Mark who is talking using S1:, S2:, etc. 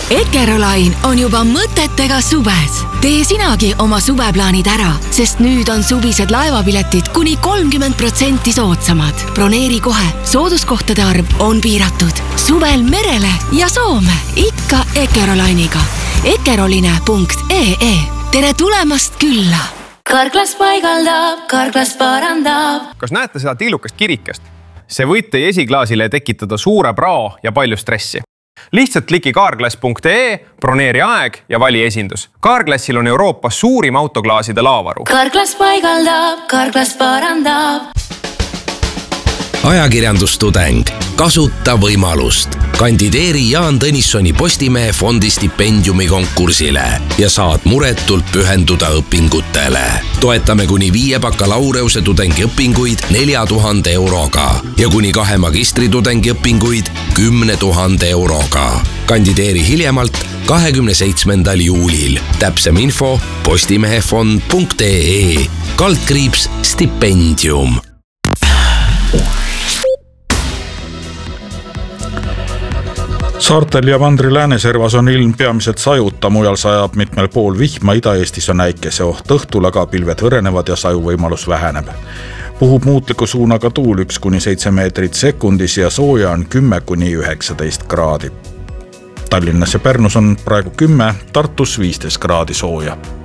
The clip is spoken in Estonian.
S1: Eckerolain on juba mõtetega suves. Tee sinagi oma suveplaanid ära, sest nüüd on suvised laevapiletid kuni 30% soodsamad. Broneeri kohe, sooduskohtade arv on piiratud. Suvel merele ja Soome, ikka Eckerolainiga. Eckeroline.ee. Tere tulemast külla!
S2: Karklas paigaldab, Karklas parandab.
S3: Kas näete seda tillukast kirikest? See võib teie esiklaasile tekitada suure prao ja palju stressi. Lihtsalt kliki karklas.ee, broneeri aeg ja vali esindus. Karklassil on Euroopas suurim autoklaaside laavaru.
S2: Karklas paigaldab, Karklas parandab.
S4: Ajakirjandustudeng. Kasuta võimalust. Kandideeri Jaan Tõnissoni Postimehe fondi stipendiumi konkursile ja saad muretult pühenduda õpingutele. Toetame kuni 5 bakalaureuse tudengiõpinguid 4000 euroga ja kuni 2 magistritudengi õpinguid 10 000 euroga. Kandideeri hiljemalt 27. juulil. Täpsem info postimehefond.ee /stipendium.
S5: Saartel ja Mandri lääneservas on ilm peamiselt sajuta, mujal sajab mitmel pool vihma, Ida-Eestis on äikese oht õhtul, aga pilved hõrenevad ja sajuvõimalus väheneb. Puhub muutliku suunaga tuul 1-7 meetrit sekundis ja sooja on 10-19 kraadi. Tallinnas ja Pärnus on praegu 10, Tartus 15 kraadi sooja.